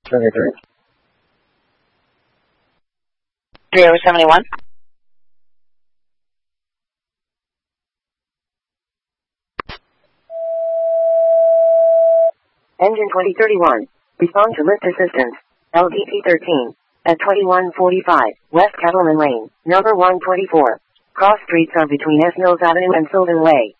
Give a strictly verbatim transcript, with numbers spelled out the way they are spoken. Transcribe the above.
seventy-three. three over seventy-one. Engine twenty thirty-one. Respond to lift assistance. L D P thirteen. At twenty-one forty-five, West Cattleman Lane, number one twenty-four. Cross streets are between S. Mills Avenue and Sylvan Way.